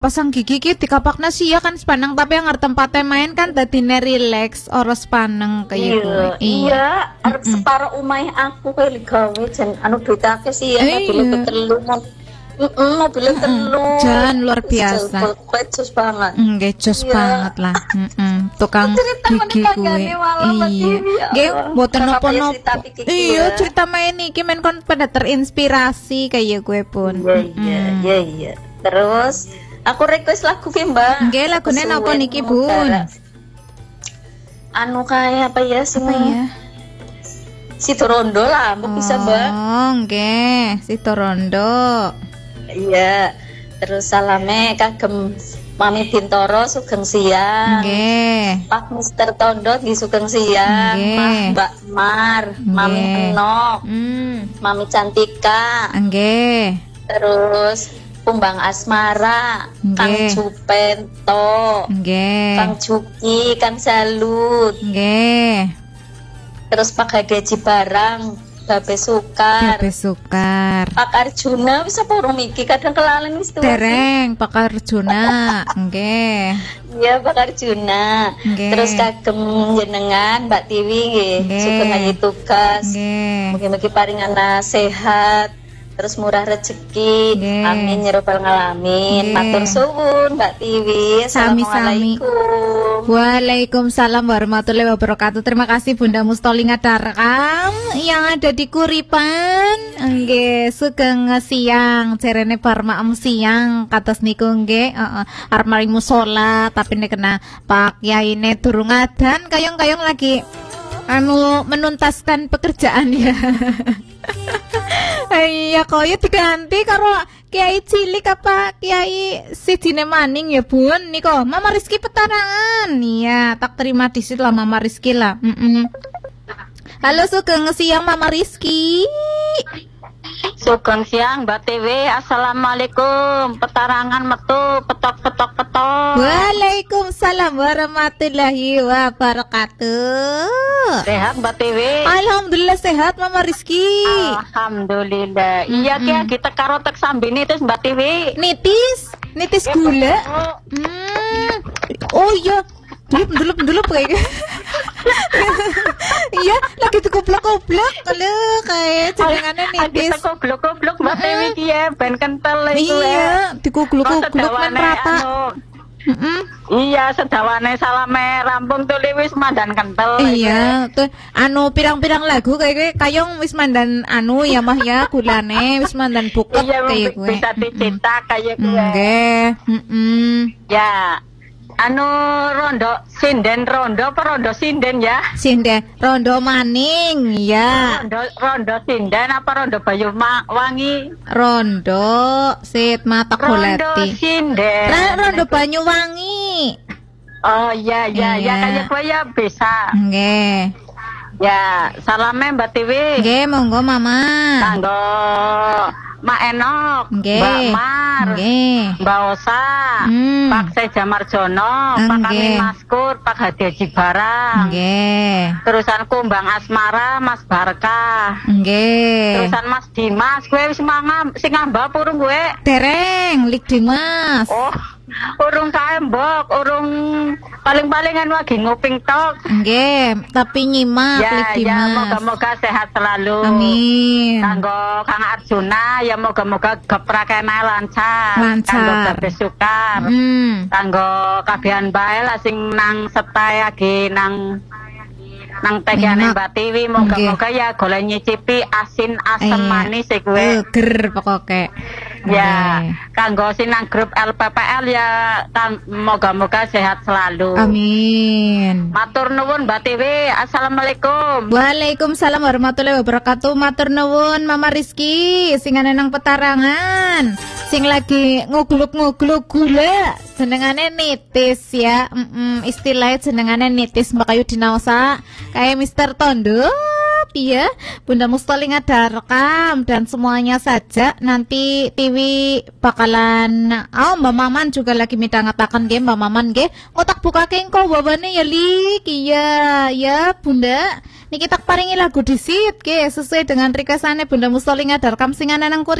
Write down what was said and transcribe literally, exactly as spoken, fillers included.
pasang gigi ki dikapakna sih ya kan sepaneng tapi yang ngarep tempatnya main kan dadine relax ora sepaneng kaya iya iya arep separo umah aku kaya ligawe jan anu duit akeh sih ya mobil telu heeh mobil telu jan luar biasa jos banget nggih jos banget lah heeh tukang gigi kuwi iya nggih mboten napa-napa iya cerita main iki men kon pada terinspirasi kaya gue pun iya iya iya terus aku request lagu ki mbak nggih lagune napa niki bun anu kayak apa ya apa ya si Torondo lah mbak bisa mbak oh nggih si Torondo iya terus salame kagem Mami Bintoro sugeng siang nggih Pak Mister Tondo nggih sugeng siang Mas Mbak Mar Mami Enok mm. Mami Cantika nggih terus Kumbang Asmara, nge. Kang Jupento, nge. Kang Juki, Kang Salut, nge. terus Pak Hadeji Barang, Babe Sukar, Babe Sukar, Pak Arjuna, bisa porong miki kadang kelalen wis tuh. Dereng, Pak Arjuna, nggih. Iya Pak Arjuna, nge. Terus kagem jenengan Mbak Tiwi nggih, sugeng ayi tugas, mugi-mugi paringana sehat. Terus murah rezeki, yeah. Amin ya robbal ngalamin. Yeah. Matur suwun Mbak Tiwi. Assalamualaikum. Waalaikumsalam warahmatullahi wabarakatuh. Terima kasih Bunda Mustolinga Darkam yang ada di Kuripan. Nggih, sugeng siang, cerene parmaem siang kados niku nggih, heeh. Arep mari musala tapi nek kena Pak Yaine durung adan, kayong-kayong lagi anu menuntaskan pekerjaan ya. Iya koyo diganti karo Kiai cilik apa Kiai Sidine Maning ya Bun niko Mama Rizky Petarangan. Iya tak terima disit lah Mama Rizky lah. Mm -mm. Halo sugeng siang Mama Rizky. Sugeng siang Mbak T V. Assalamualaikum. Petarangan metu petok petok petok. Waalaikumsalam warahmatullahi wabarakatuh. Sehat Mbak T V? Alhamdulillah sehat Mama Rizky. Alhamdulillah. Mm-hmm. Iya kia kita karo tek sambini terus Mbak T V. Nitis, nitis gula. Hmm. Oh iya. Dulu dulu dulu kayak iya lagi tuh goblok-goblok kalau kayak jenengannya nitis goblok-goblok Mbak Dewi dia ben kental itu iya dikugluk-kugluk men rata mm -mm. Iya sedawane salame rampung tuh wis mandan kental iya tuh anu pirang-pirang lagu kayak kayong wis mandan anu ya mah ya gulane wis mandan buket iya, kayak gue bisa dicetak kayak gue nggih heeh ya anu rondo sinden rondo apa rondo sinden ya? Sinden rondo maning ya. Rondo rondo sinden apa rondo bayu ma, wangi? Rondo sit mata kuleti. Rondo sinden. Nah, rondo banyu wangi. Oh iya iya iya kayak gue ya bisa. Nggih. Ya, salame Mbak Tiwi. Nggih, monggo Mama. Monggo. Mak Enok, Nggih. Mbak Mar, Nggih. Mbak Osa, hmm. Pak Seja Marjono, Pak Amin Maskur, Pak Hadeji Barang. Nggih. Terusan Kumbang Asmara, Mas Barkah. Nggih. Terusan Mas Dimas, gue wis mangam sing ngambak urung gue. Dereng, Lik Dimas. Oh. Urung kaembok, urung paling-palingan lagi nguping tok. Nggih, tapi nyimak ya, Lik Dimas. Ya, moga-moga sehat selalu. Amin. Kanggo Kang Arjuna, ya moga-moga geprakene lancar. Lancar. Kanggo Babe Sukar. Hmm. Kanggo kabehan bae lah sing nang setay lagi nang nang tegane Mbak Tiwi, moga-moga ya golek nyicipi asin asem manis e kuwe. Ger pokoke. Ya, kanggo sinang grup L P P L ya kan moga-moga sehat selalu. Amin. Matur nuwun Mbak Tiwi. Assalamualaikum. Waalaikumsalam warahmatullahi wabarakatuh. Matur nuwun Mama Rizky sing ana nang Petarangan. Sing lagi ngugluk-ngugluk gula. Jenengane nitis ya. Mm -mm, istilahnya jenengane nitis makayu dinaosa kayak Mister Tondo. Iya, Bunda Mustolinga Darkam dan semuanya saja nanti T V bakalan oh Mbak Maman juga lagi midhangetaken nggih Mbak Maman nggih otak buka kengko bawane ya Lik iya ya Bunda niki tak paringi lagu disit nggih sesuai dengan requestane Bunda Mustolinga Darkam sing ana nang